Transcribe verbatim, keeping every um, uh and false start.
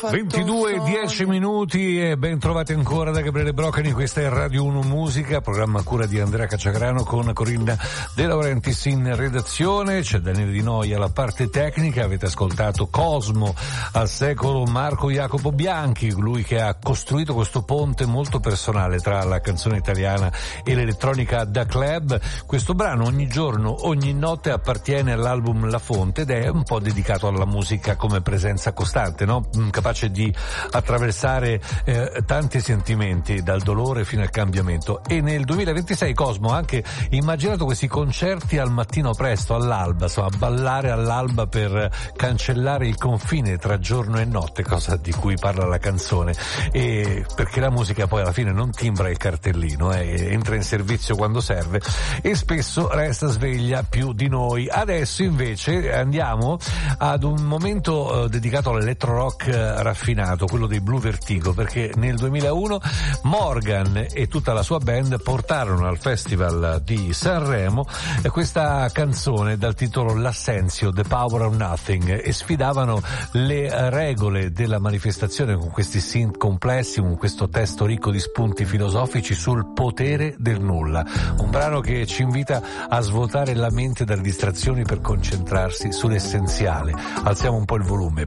ventidue e dieci minuti e ben trovati ancora da Gabriele Broccani. Questa è Radio uno Musica, programma a cura di Andrea Cacciagrano con Corinna De Laurentiis in redazione. C'è Daniele Di Noia alla parte tecnica. Avete ascoltato Cosmo al secolo Marco Jacopo Bianchi, lui che ha costruito questo ponte molto personale tra la canzone italiana e l'elettronica da club. Questo brano ogni giorno, ogni notte appartiene all'album La Fonte ed è un po' dedicato alla musica come presenza costante, no? Capace di attraversare eh, tanti sentimenti, dal dolore fino al cambiamento. E nel duemilaventisei Cosmo ha anche immaginato questi concerti al mattino presto, all'alba, insomma, ballare all'alba per cancellare il confine tra giorno e notte, cosa di cui parla la canzone, e perché la musica poi alla fine non timbra il cartellino, eh, entra in servizio quando serve e spesso resta sveglia più di noi. Adesso invece andiamo ad un momento eh, dedicato all'elettro rock eh, raffinato, quello dei Blue Vertigo, perché nel duemilauno Morgan e tutta la sua band portarono al Festival di Sanremo eh, questa canzone dal titolo L'Assenzio, The Power of Nothing, e sfidavano le regole della manifestazione con questi synth complessi, con questo testo ricco di spunti filosofici sul potere del nulla. Un brano che ci invita a svuotare la mente dalle distrazioni per concentrarsi sull'essenziale. Alziamo un po' il volume.